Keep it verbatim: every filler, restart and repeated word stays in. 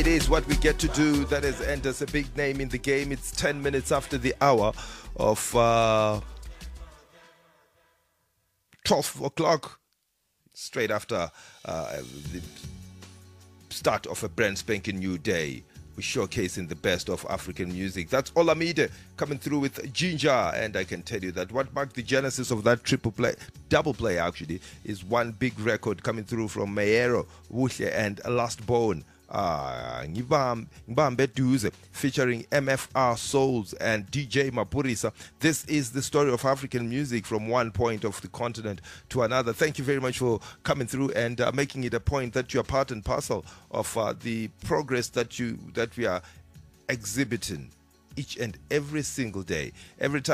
It is what we get to do. That is Enders, a big name in the game. It's ten minutes after the hour of uh, twelve o'clock, straight after uh, the start of a brand spanking new day. We're showcasing the best of African music. That's Olamide coming through with Ginger, and I can tell you that what marked the genesis of that triple play, double play actually, is one big record coming through from Mayero, Wuhle, and Last Bone. Uh, Ngibambe Duze, featuring M F R Souls and D J Mapurisa. This is the story of African music from one point of the continent to another. Thank you very much for coming through and uh, making it a point that you are part and parcel of uh, the progress that you that we are exhibiting each and every single day. Every time